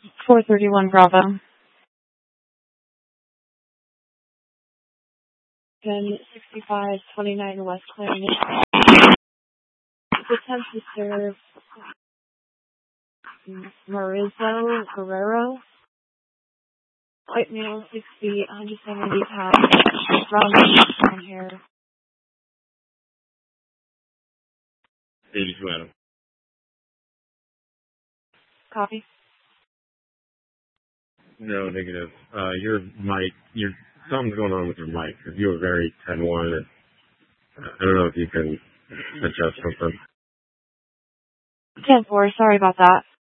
431 Bravo. Then 6529 West Clinton. Attempt to serve Mauricio Guerrero. White male, 6 feet, 170 pounds, brown hair. 82 Adam. Copy. No, negative. Your mic, something's going on with your mic. If you were very 10-1, I don't know if you can adjust something. 10-4, sorry about that.